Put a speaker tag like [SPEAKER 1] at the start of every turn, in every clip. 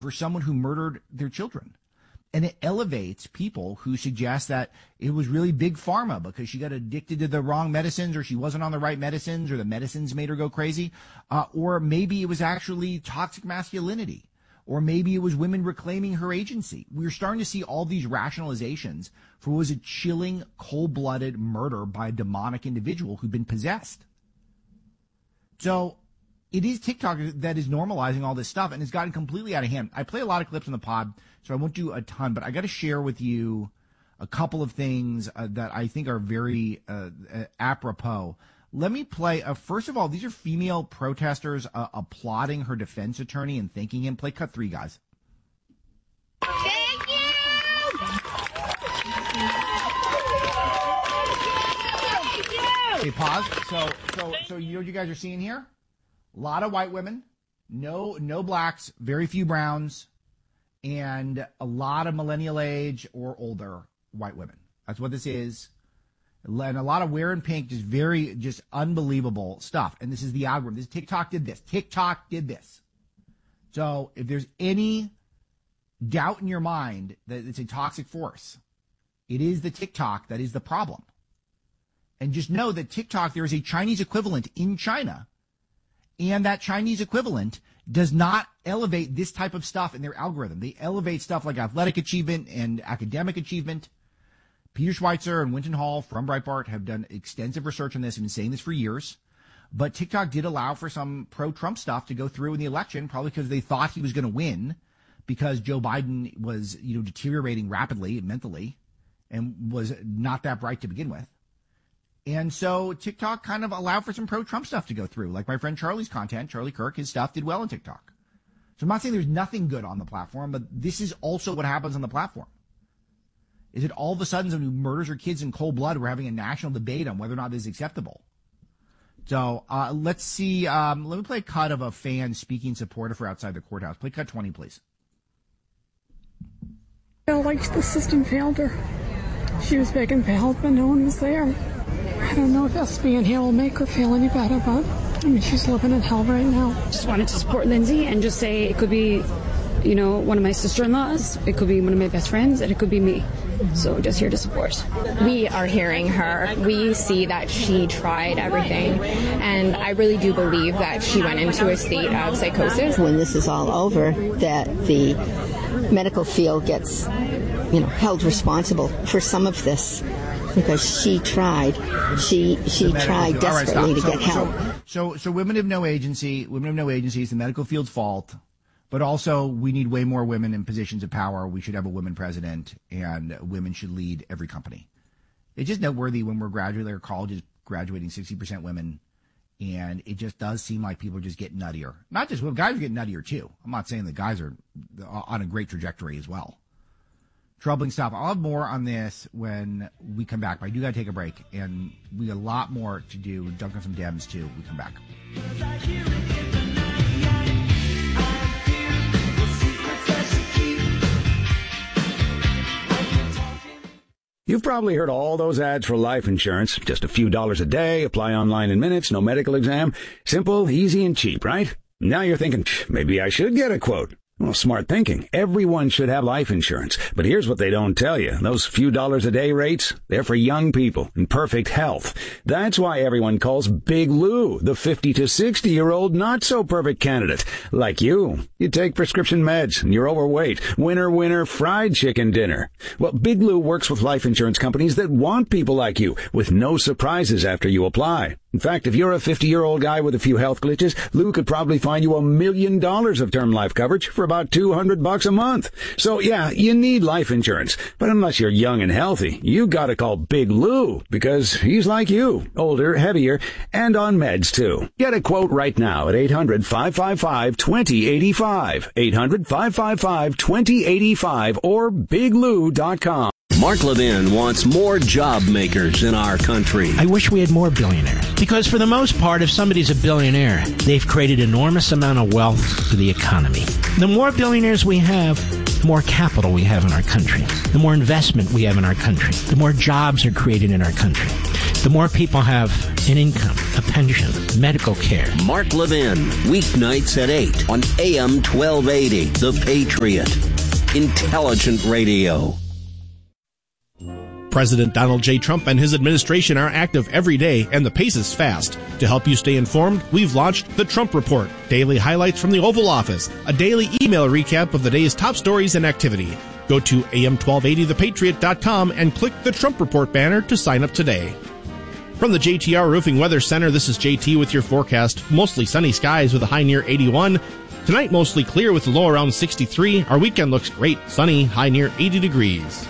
[SPEAKER 1] for someone who murdered their children. And it elevates people who suggest that it was really big pharma because she got addicted to the wrong medicines, or she wasn't on the right medicines, or the medicines made her go crazy. Or maybe it was actually toxic masculinity, or maybe it was women reclaiming her agency. We're starting to see all these rationalizations for what was a chilling, cold-blooded murder by a demonic individual who'd been possessed. So it is TikTok that is normalizing all this stuff, and it's gotten completely out of hand. I play a lot of clips on the pod, so I won't do a ton, but I got to share with you a couple of things that I think are very apropos. Let me play. First of all, these are female protesters applauding her defense attorney and thanking him. Play cut 3, guys.
[SPEAKER 2] Thank you!
[SPEAKER 1] Okay, pause. So you know what you guys are seeing here? A lot of white women, no blacks, very few browns, and a lot of millennial age or older white women. That's what this is. And a lot of wearing pink, just unbelievable stuff. And this is the algorithm. TikTok did this. TikTok did this. So if there's any doubt in your mind that it's a toxic force, it is the TikTok that is the problem. And just know that TikTok, there is a Chinese equivalent in China. And that Chinese equivalent does not elevate this type of stuff in their algorithm. They elevate stuff like athletic achievement and academic achievement. Peter Schweitzer and Winton Hall from Breitbart have done extensive research on this and been saying this for years. But TikTok did allow for some pro-Trump stuff to go through in the election, probably because they thought he was going to win, because Joe Biden was, deteriorating rapidly mentally and was not that bright to begin with. And so TikTok kind of allowed for some pro-Trump stuff to go through, like my friend Charlie's content. Charlie Kirk, his stuff did well on TikTok. So I'm not saying there's nothing good on the platform, but this is also what happens on the platform. Is it all of a sudden someone who murders her kids in cold blood, we're having a national debate on whether or not this is acceptable? So let's see. Let me play a cut of a fan speaking support of her outside the courthouse. Play cut 20, please.
[SPEAKER 3] I felt like the system failed her. She was begging for help, and no one was there. I don't know if us being here will make her feel any better, but she's living in hell right now.
[SPEAKER 4] Just wanted to support Lindsay and just say it could be, one of my sister-in-laws, it could be one of my best friends, and it could be me. So just here to support.
[SPEAKER 5] We are hearing her. We see that she tried everything, and I really do believe that she went into a state of psychosis.
[SPEAKER 6] When this is all over, that the medical field gets, held responsible for some of this. Because she tried desperately to get help.
[SPEAKER 1] So women have no agency. Women have no agency. It's the medical field's fault. But also, we need way more women in positions of power. We should have a woman president, and women should lead every company. It's just noteworthy when we're graduating, our college is graduating 60% women, and it just does seem like people are just getting nuttier. Not just women, guys are getting nuttier too. I'm not saying the guys are on a great trajectory as well. Troubling stuff. I'll have more on this when we come back, but I do got to take a break, and we got a lot more to do. Dunk on some Dems too. We come back.
[SPEAKER 7] You've probably heard all those ads for life insurance. Just a few dollars a day, apply online in minutes, no medical exam. Simple, easy, and cheap, right? Now you're thinking, maybe I should get a quote. Well, smart thinking. Everyone should have life insurance. But here's what they don't tell you. Those few dollars a day rates, they're for young people in perfect health. That's why everyone calls Big Lou the 50 to 60-year-old not-so-perfect candidate. Like you. You take prescription meds and you're overweight. Winner, fried chicken dinner. Well, Big Lou works with life insurance companies that want people like you with no surprises after you apply. In fact, if you're a 50-year-old guy with a few health glitches, Lou could probably find you $1 million of term life coverage for about $200 a month. So yeah, you need life insurance. But unless you're young and healthy, you gotta call Big Lou, because he's like you, older, heavier, and on meds too. Get a quote right now at 800-555-2085. 800-555-2085 or biglou.com.
[SPEAKER 8] Mark Levin wants more job makers in our country.
[SPEAKER 9] I wish we had more billionaires. Because for the most part, if somebody's a billionaire, they've created enormous amount of wealth for the economy. The more billionaires we have, the more capital we have in our country. The more investment we have in our country. The more jobs are created in our country. the more people have an income, a pension, medical care.
[SPEAKER 8] Mark Levin, weeknights at 8 on AM 1280, The Patriot. Intelligent radio.
[SPEAKER 2] President Donald J. Trump and his administration are active every day, and the pace is fast. To help you stay informed, we've launched the Trump Report, daily highlights from the Oval Office, a daily email recap of the day's top stories and activity. Go to am1280thepatriot.com and click the Trump Report banner to sign up today. From the JTR Roofing Weather Center, this is JT with your forecast. Mostly sunny skies with a high near 81. Tonight, mostly clear with a low around 63. Our weekend looks great, sunny, high near 80 degrees.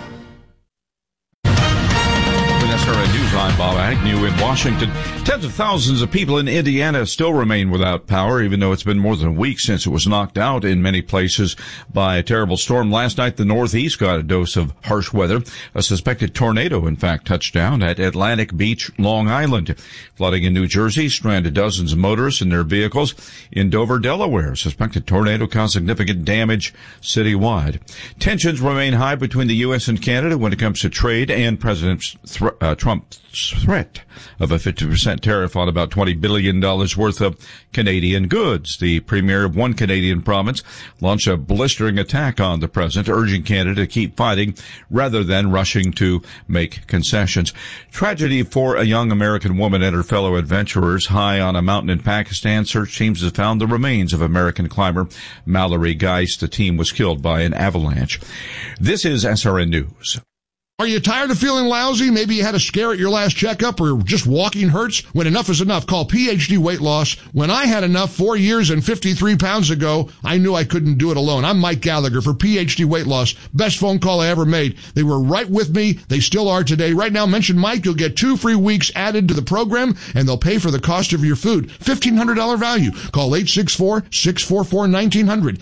[SPEAKER 10] SRN News, I'm Bob Agnew in Washington. Tens of thousands of people in Indiana still remain without power, even though it's been more than a week since it was knocked out in many places by a terrible storm. Last night, the Northeast got a dose of harsh weather. A suspected tornado, in fact, touched down at Atlantic Beach, Long Island. Flooding in New Jersey stranded dozens of motorists in their vehicles. In Dover, Delaware, a suspected tornado caused significant damage citywide. Tensions remain high between the U.S. and Canada when it comes to trade, and President Trump's threat of a 50% tariff on about $20 billion worth of Canadian goods. The premier of one Canadian province launched a blistering attack on the president, urging Canada to keep fighting rather than rushing to make concessions. Tragedy for a young American woman and her fellow adventurers. High on a mountain in Pakistan, search teams have found the remains of American climber Mallory Geist. The team was killed by an avalanche. This is SRN News.
[SPEAKER 11] Are you tired of feeling lousy? Maybe you had a scare at your last checkup, or just walking hurts? When enough is enough, call PhD Weight Loss. When I had enough 4 years and 53 pounds ago, I knew I couldn't do it alone. I'm Mike Gallagher for PhD Weight Loss. Best phone call I ever made. They were right with me. They still are today. Right now, mention Mike. You'll get 2 free weeks added to the program, and they'll pay for the cost of your food. $1,500 value. Call 864-644-1900,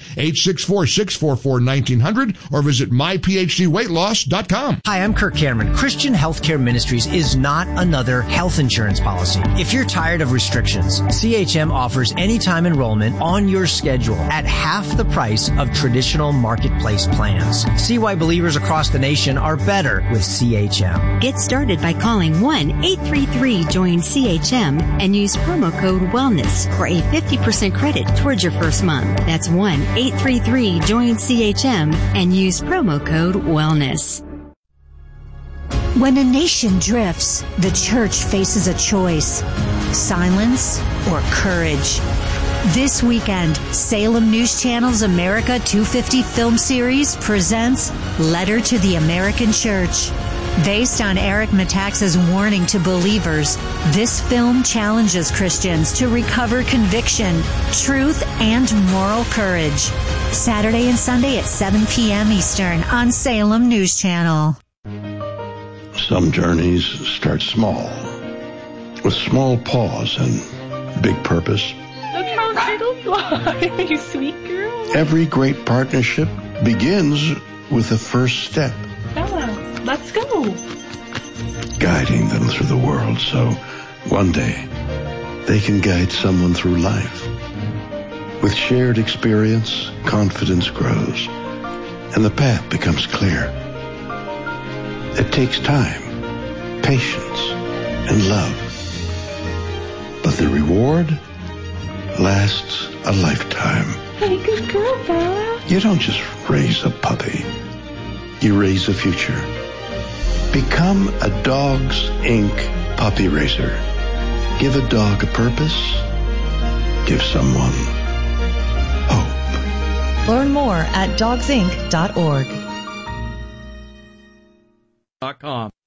[SPEAKER 11] 864-644-1900, or visit myphdweightloss.com.
[SPEAKER 12] Hi, I'm Kirk Cameron. Christian Healthcare Ministries is not another health insurance policy. If you're tired of restrictions, CHM offers anytime enrollment on your schedule at half the price of traditional marketplace plans. See why believers across the nation are better with CHM.
[SPEAKER 13] Get started by calling 1-833-JOIN-CHM and use promo code WELLNESS for a 50% credit towards your first month. That's 1-833-JOIN-CHM and use promo code WELLNESS.
[SPEAKER 14] When a nation drifts, the church faces a choice: silence or courage. This weekend, Salem News Channel's America 250 film series presents Letter to the American Church. Based on Eric Metaxas' warning to believers, this film challenges Christians to recover conviction, truth, and moral courage. Saturday and Sunday at 7 p.m. Eastern on Salem News Channel.
[SPEAKER 15] Some journeys start small, with small pause and big purpose.
[SPEAKER 16] Look how turtles fly, you sweet girl.
[SPEAKER 15] Every great partnership begins with the first step.
[SPEAKER 16] Bella, let's go.
[SPEAKER 15] Guiding them through the world so one day they can guide someone through life. With shared experience, confidence grows, and the path becomes clear. It takes time, patience, and love. But the reward lasts a lifetime.
[SPEAKER 16] Hey, good girl, Bella.
[SPEAKER 15] You don't just raise a puppy. You raise a future. Become a Dogs Inc. puppy raiser. Give a dog a purpose. Give someone hope.
[SPEAKER 17] Learn more at dogsinc.org.
[SPEAKER 18] .com.